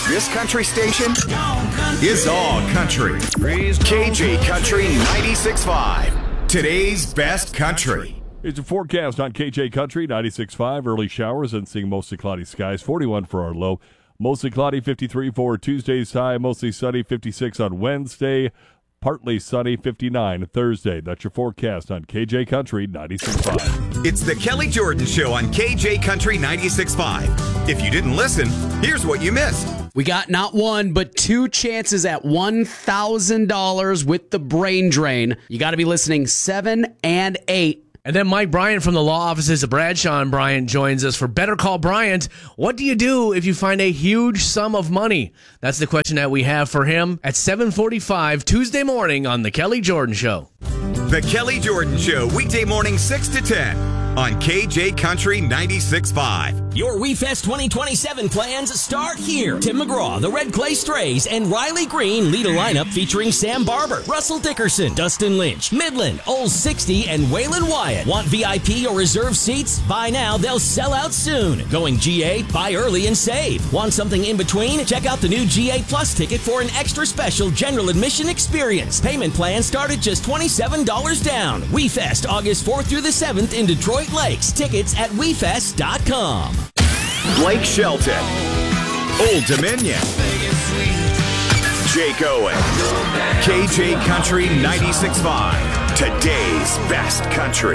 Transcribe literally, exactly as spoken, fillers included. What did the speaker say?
This country station is all country. K J Country ninety-six point five. Today's best country. It's a forecast on K J Country ninety-six point five. Early showers and seeing mostly cloudy skies. forty-one for our low. Mostly cloudy, fifty-three for Tuesday's high. Mostly sunny, fifty-six on Wednesday. Partly sunny, fifty-nine Thursday. That's your forecast on K J Country ninety-six point five. It's the Kelly Jordan Show on K J Country ninety-six point five. If you didn't listen, here's what you missed. We got not one, but two chances at one thousand dollars with the brain drain. You got to be listening seven and eight. And then Mike Bryant from the law offices of Bradshaw and Bryant joins us for Better Call Bryant. What do you do if you find a huge sum of money? That's the question that we have for him at seven forty-five Tuesday morning on The Kelly Jordan Show. The Kelly Jordan Show, weekday morning six to ten on K J Country ninety-six point five. Your WeFest twenty twenty-seven plans start here. Tim McGraw, the Red Clay Strays, and Riley Green lead a lineup featuring Sam Barber, Russell Dickerson, Dustin Lynch, Midland, Old sixty, and Waylon Wyatt. Want V I P or reserve seats? Buy now, they'll sell out soon. Going G A? Buy early and save. Want something in between? Check out the new G A Plus ticket for an extra special general admission experience. Payment plans start at just twenty-seven dollars down. WeFest, August fourth through the seventh in Detroit Lakes. Tickets at we fest dot com. Blake Shelton, Old Dominion, Jake Owen, K J Country ninety-six point five. Today's best country.